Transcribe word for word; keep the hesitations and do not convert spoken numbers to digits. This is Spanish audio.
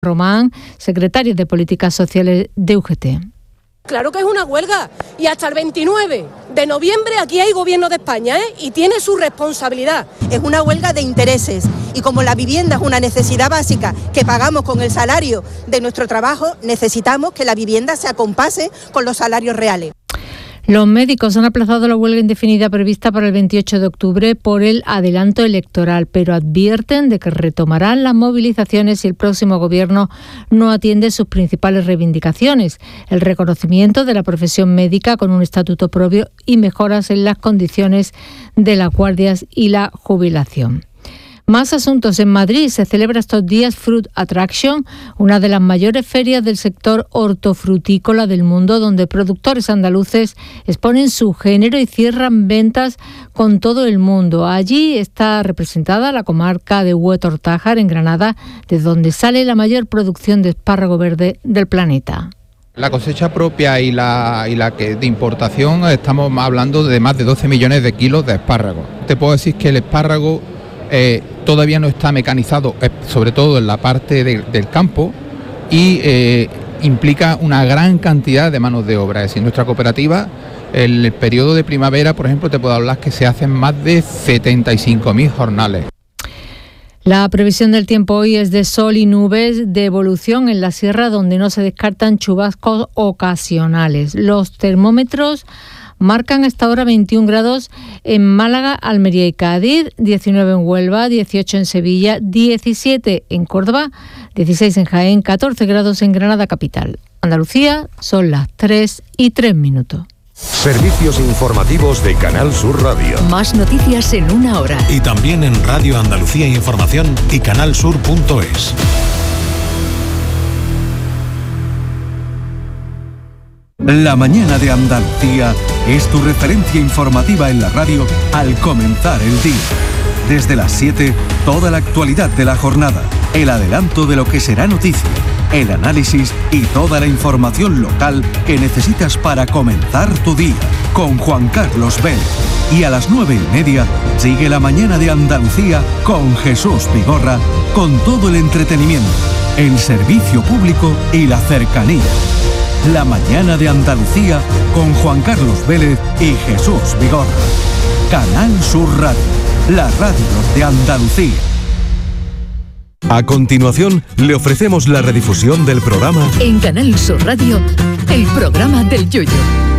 Román, secretario de Políticas Sociales de U G T. Claro que es una huelga y hasta el veintinueve de noviembre aquí hay gobierno de España, ¿eh? Y tiene su responsabilidad. Es una huelga de intereses y como la vivienda es una necesidad básica que pagamos con el salario de nuestro trabajo, necesitamos que la vivienda se acompase con los salarios reales. Los médicos han aplazado la huelga indefinida prevista para el veintiocho de octubre por el adelanto electoral, pero advierten de que retomarán las movilizaciones si el próximo gobierno no atiende sus principales reivindicaciones: el reconocimiento de la profesión médica con un estatuto propio y mejoras en las condiciones de las guardias y la jubilación. Más asuntos. En Madrid se celebra estos días Fruit Attraction, una de las mayores ferias del sector hortofrutícola del mundo, donde productores andaluces exponen su género y cierran ventas con todo el mundo. Allí está representada la comarca de Huetor-Tájar, en Granada, de donde sale la mayor producción de espárrago verde del planeta. La cosecha propia y la, y la que de importación, estamos hablando de más de doce millones de kilos de espárrago. Te puedo decir que el espárrago Eh, todavía no está mecanizado, eh, sobre todo en la parte de, del campo, y eh, implica una gran cantidad de manos de obra. Es decir, nuestra cooperativa, el, el periodo de primavera, por ejemplo, te puedo hablar que se hacen más de setenta y cinco mil jornales. La previsión del tiempo hoy es de sol y nubes, de evolución en la sierra, donde no se descartan chubascos ocasionales. Los termómetros marcan hasta ahora veintiún grados en Málaga, Almería y Cádiz, diecinueve en Huelva, dieciocho en Sevilla, diecisiete en Córdoba, dieciséis en Jaén, catorce grados en Granada capital. Andalucía, son las tres y tres minutos. Servicios informativos de Canal Sur Radio. Más noticias en una hora. Y también en Radio Andalucía Información y canalsur punto es. La mañana de Andalucía es tu referencia informativa en la radio al comenzar el día. Desde las siete, toda la actualidad de la jornada, el adelanto de lo que será noticia, el análisis y toda la información local que necesitas para comenzar tu día, con Juan Carlos Vélez. Y a las nueve y media, sigue la mañana de Andalucía con Jesús Vigorra, con todo el entretenimiento, el servicio público y la cercanía. La mañana de Andalucía con Juan Carlos Vélez y Jesús Vigorra. Canal Sur Radio, la radio de Andalucía. A continuación, le ofrecemos la redifusión del programa En Canal Sur Radio, el programa del Yoyo.